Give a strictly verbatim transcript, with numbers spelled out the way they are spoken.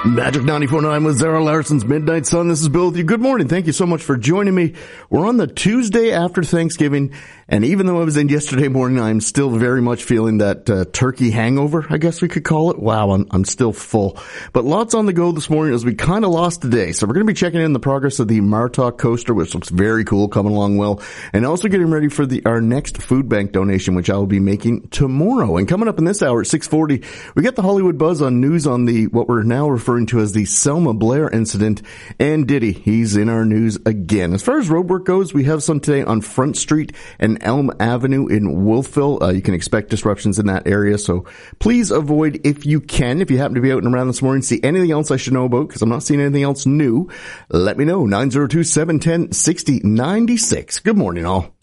Magic ninety-four point nine with Zara Larson's Midnight Sun. This is Bill with you. Good morning. Thank you so much for joining me. We're on the Tuesday after Thanksgiving, and even though I was in yesterday morning, I'm still very much feeling that uh, turkey hangover, I guess we could call it. Wow, I'm, I'm still full. But lots on the go this morning as we kind of lost today. So we're going to be checking in the progress of the Martok Coaster, which looks very cool, coming along well, and also getting ready for the our next food bank donation, which I will be making tomorrow. And coming up in this hour at six forty, we got the Hollywood Buzz on news on the what we're now referring to as the Selma Blair incident, and Diddy, he's in our news again. As far as road work goes, we have some today on Front Street and Elm Avenue in Wolfville. Uh, you can expect disruptions in that area, so please avoid if you can. If you happen to be out and around this morning, see anything else I should know about, because I'm not seeing anything else new, let me know. nine zero two, seven one zero, six zero nine six. Good morning, all.